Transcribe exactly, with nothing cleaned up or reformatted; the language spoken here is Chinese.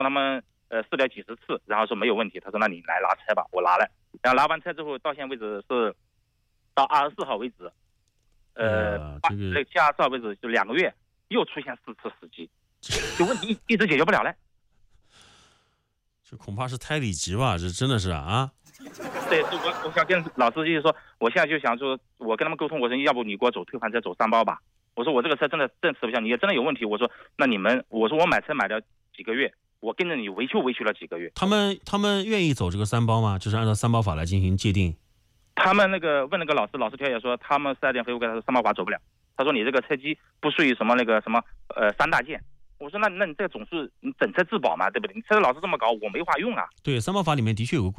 他们呃试了几十次，然后说没有问题，他说那你来拿车吧，我拿了，然后拿完车之后到现在为止是到二十四号为止，呃， 呃、这个那七二十号为止就两个月，又出现四次司机，就问题一直解决不了了。 这恐怕是胎里急吧？这真的是啊。 对，我我想跟老司机说，我现在就想说，我跟他们沟通，我说要不你给我走退换车，走三包吧。我说我这个车真的真吃不消，你也真的有问题。我说那你们，我说我买车买了几个月，我跟着你维修维修了几个月。 他们他们愿意走这个三包吗？就是按照三包法来进行界定。 他们那个问那个老师，老师调解说，他们四 S 店回复给他说三包法走不了。他说你这个车机不属于什么那个什么呃三大件。我说那那你这总是你整车质保嘛，对不对？你车的老是这么搞，我没法用啊。 对，三包法里面的确有个规